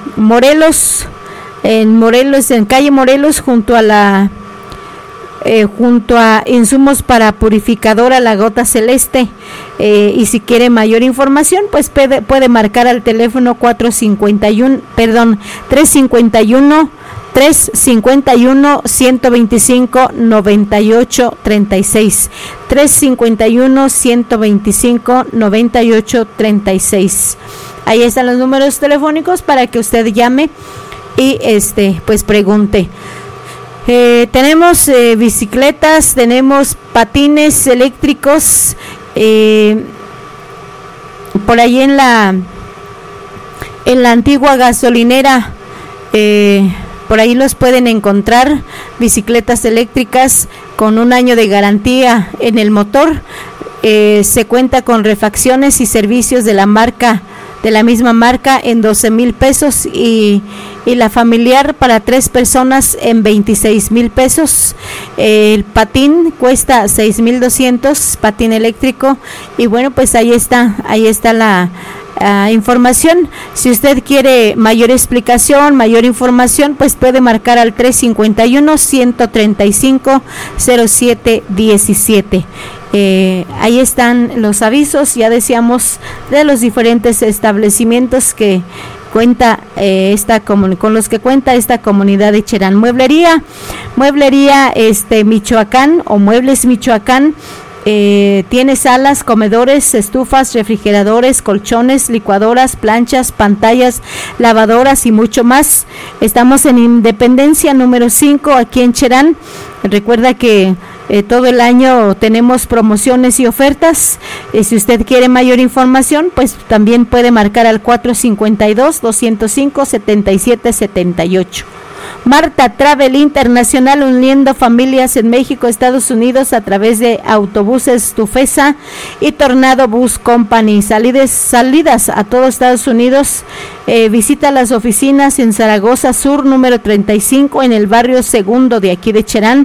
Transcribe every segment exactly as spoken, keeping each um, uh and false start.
Morelos, en Morelos, en calle Morelos, junto a la Eh, junto a insumos para purificadora La Gota Celeste, eh, y si quiere mayor información pues puede, puede marcar al teléfono cuatro cincuenta y uno, perdón, tres cincuenta y uno, tres cincuenta y uno, ciento veinticinco, noventa y ocho treinta y seis, tres cincuenta y uno, ciento veinticinco, noventa y ocho treinta y seis. Ahí están los números telefónicos para que usted llame y este pues pregunte. Eh, tenemos eh, bicicletas, tenemos patines eléctricos, eh, por ahí en la en la antigua gasolinera, eh, por ahí los pueden encontrar, bicicletas eléctricas con un año de garantía en el motor. Eh, se cuenta con refacciones y servicios de la marca de la misma marca en doce mil pesos y, y la familiar para tres personas en veintiséis mil pesos. Eh, el patín cuesta seis mil doscientos, patín eléctrico, y bueno, pues ahí está, ahí está la uh, información. Si usted quiere mayor explicación, mayor información, pues puede marcar al tres cincuenta y uno, ciento treinta y cinco, cero siete diecisiete. Eh, ahí están los avisos, ya decíamos, de los diferentes establecimientos que cuenta eh, esta con, con los que cuenta esta comunidad de Cherán. Mueblería, mueblería este Michoacán o Muebles Michoacán. Eh, tiene salas, comedores, estufas, refrigeradores, colchones, licuadoras, planchas, pantallas, lavadoras y mucho más. Estamos en Independencia número cinco, aquí en Cherán. Recuerda que eh, todo el año tenemos promociones y ofertas. Eh, si usted quiere mayor información, pues también puede marcar al cuatro cincuenta y dos, doscientos cinco, setenta y siete setenta y ocho. Marta Travel Internacional, uniendo familias en México, Estados Unidos a través de autobuses Tufesa y Tornado Bus Company. Salidas, salidas a todo Estados Unidos. Eh, visita las oficinas en Zaragoza Sur, número treinta y cinco, en el barrio Segundo de aquí de Cherán.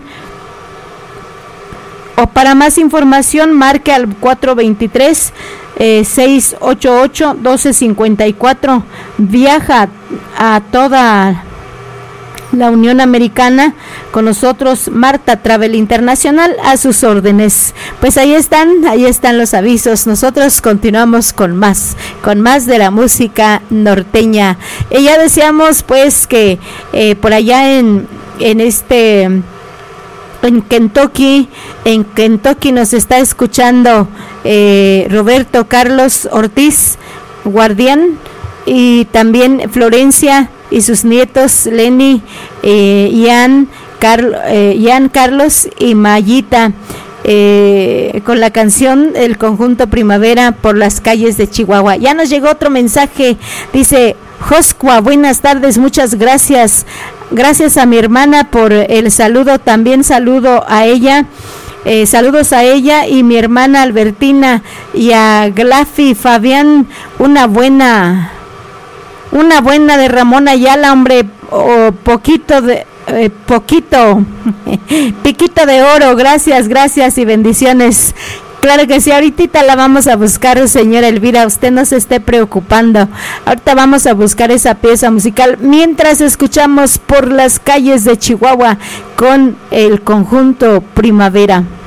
O para más información, marque al cuatro veintitrés, seiscientos ochenta y ocho, doce cincuenta y cuatro. Viaja a toda la Unión Americana con nosotros, Marta Travel Internacional, a sus órdenes. Pues ahí están, ahí están los avisos. Nosotros continuamos con más, con más de la música norteña. Y ya decíamos pues que eh, por allá en, en este, en Kentucky, en Kentucky nos está escuchando eh, Roberto Carlos Ortiz, Guardián, y también Florencia y sus nietos Lenny, eh, Ian, Carl, eh, Ian Carlos y Mayita, eh, con la canción El Conjunto Primavera por las calles de Chihuahua. Ya nos llegó otro mensaje, dice Joscua, buenas tardes, muchas gracias, gracias a mi hermana por el saludo, también saludo a ella. Eh, saludos a ella y mi hermana Albertina y a Glafi Fabián, una buena una buena de Ramón Ayala, hombre, o poquito de eh, poquito piquito de oro. Gracias, gracias y bendiciones. Claro que sí, ahorita la vamos a buscar, señora Elvira, usted no se esté preocupando. Ahorita vamos a buscar esa pieza musical mientras escuchamos Por las calles de Chihuahua con el Conjunto Primavera.